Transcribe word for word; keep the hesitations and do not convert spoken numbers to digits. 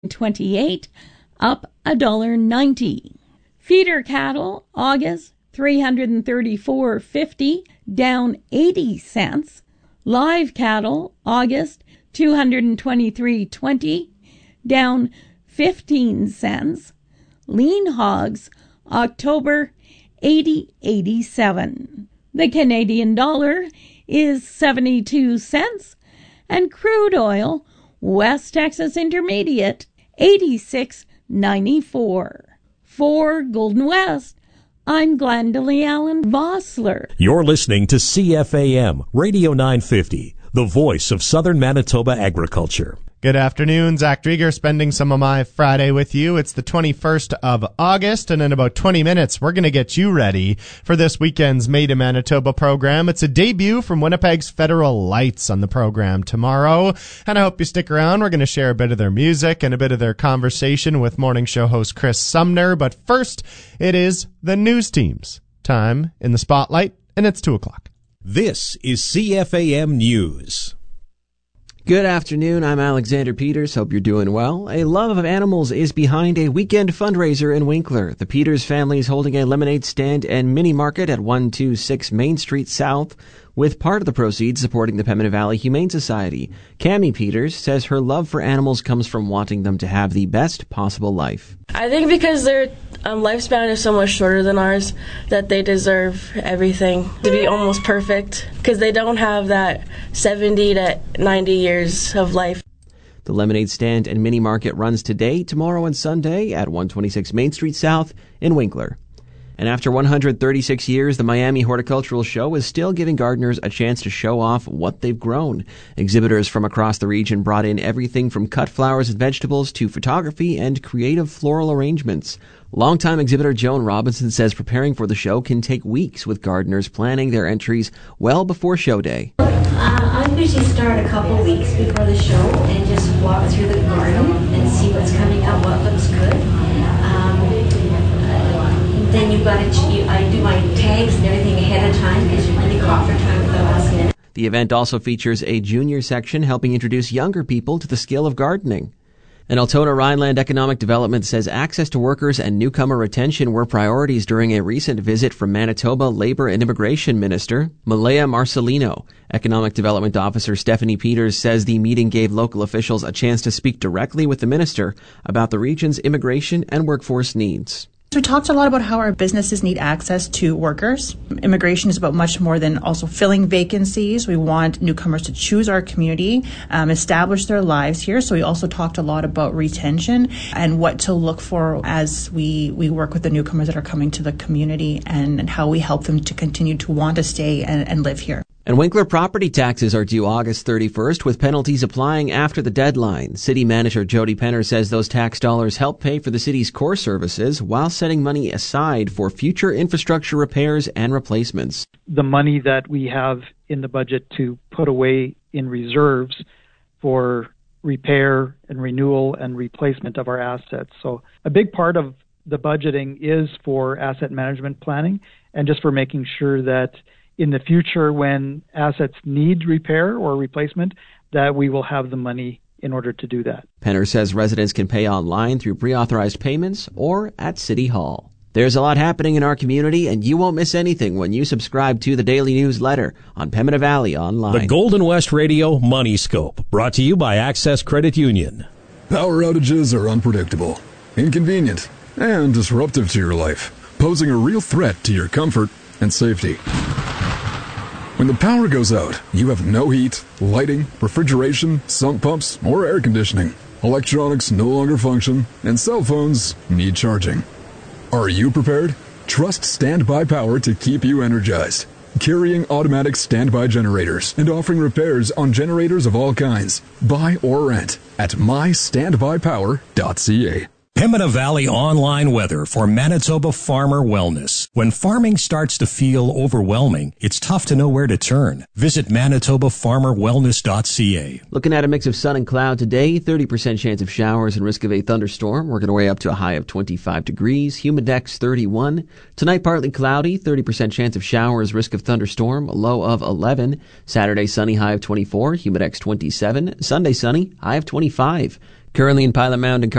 twenty-eight, up one dollar ninety. Feeder cattle, August, three hundred thirty-four fifty, down eighty cents. Live cattle, August, two hundred twenty-three twenty, down fifteen cents. Lean hogs, October, eighty eighty-seven. The Canadian dollar is seventy-two cents, and crude oil, West Texas Intermediate, eighty-six ninety-four. For Golden West, I'm Glendalee Allen Vossler. You're listening to C F A M, Radio nine fifty, the voice of Southern Manitoba agriculture. Good afternoon, Zach Drieger spending some of my Friday with you. It's the twenty-first of August, and in about twenty minutes, we're going to get you ready for this weekend's Made in Manitoba program. It's a debut from Winnipeg's Federal Lights on the program tomorrow, and I hope you stick around. We're going to share a bit of their music and a bit of their conversation with morning show host Chris Sumner, but first, it is the news team's time in the spotlight, and it's two o'clock. This is C F A M News. Good afternoon, I'm Alexander Peters. Hope you're doing well. A love of animals is behind a weekend fundraiser in Winkler. The Peters family is holding a lemonade stand and mini market at one two six Main Street South, with part of the proceeds supporting the Pembina Valley Humane Society. Cammie Peters says her love for animals comes from wanting them to have the best possible life. I think because their um, lifespan is so much shorter than ours, that they deserve everything to be almost perfect, because they don't have that seventy to ninety years of life. The lemonade stand and mini market runs today, tomorrow, and Sunday at one twenty-six Main Street South in Winkler. And after one hundred thirty-six years, the Miami Horticultural Show is still giving gardeners a chance to show off what they've grown. Exhibitors from across the region brought in everything from cut flowers and vegetables to photography and creative floral arrangements. Longtime exhibitor Joan Robinson says preparing for the show can take weeks, with gardeners planning their entries well before show day. Uh, I usually start a couple weeks before the show and just walk through the garden and see what's coming up, what looks good. Um, Then you've got to, I do my tags and everything ahead of time, because when you call for time at the last minute. The event also features a junior section helping introduce younger people to the skill of gardening. And Altona Rhineland Economic Development says access to workers and newcomer retention were priorities during a recent visit from Manitoba Labor and Immigration Minister Malaya Marcelino. Economic Development Officer Stephanie Peters says the meeting gave local officials a chance to speak directly with the minister about the region's immigration and workforce needs. We talked a lot about how our businesses need access to workers. Immigration is about much more than also filling vacancies. We want newcomers to choose our community, um, establish their lives here. So we also talked a lot about retention and what to look for as we, we work with the newcomers that are coming to the community, and, and how we help them to continue to want to stay and, and live here. And Winkler property taxes are due August thirty-first, with penalties applying after the deadline. City Manager Jody Penner says those tax dollars help pay for the city's core services while setting money aside for future infrastructure repairs and replacements. The money that we have in the budget to put away in reserves for repair and renewal and replacement of our assets. So a big part of the budgeting is for asset management planning, and just for making sure that in the future, when assets need repair or replacement, that we will have the money in order to do that. Penner says residents can pay online through pre-authorized payments or at City Hall. There's a lot happening in our community, and you won't miss anything when you subscribe to the daily newsletter on Pembina Valley Online. The Golden West Radio Money Scope, brought to you by Access Credit Union. Power outages are unpredictable, inconvenient, and disruptive to your life, posing a real threat to your comfort and safety. When the power goes out, you have no heat, lighting, refrigeration, sump pumps, or air conditioning. Electronics no longer function, and cell phones need charging. Are you prepared? Trust Standby Power to keep you energized. Carrying automatic standby generators and offering repairs on generators of all kinds. Buy or rent at my standby power dot c a. Pembina Valley online weather for Manitoba farmer wellness. When farming starts to feel overwhelming, it's tough to know where to turn. Visit manitoba farmer wellness dot c a. Looking at a mix of sun and cloud today, thirty percent chance of showers and risk of a thunderstorm. Working our way up to a high of twenty-five degrees. Humidex thirty-one. Tonight partly cloudy, thirty percent chance of showers, risk of thunderstorm, a low of eleven. Saturday sunny, high of twenty-four. Humidex twenty-seven. Sunday sunny, high of twenty-five. Currently in Pilot Mound and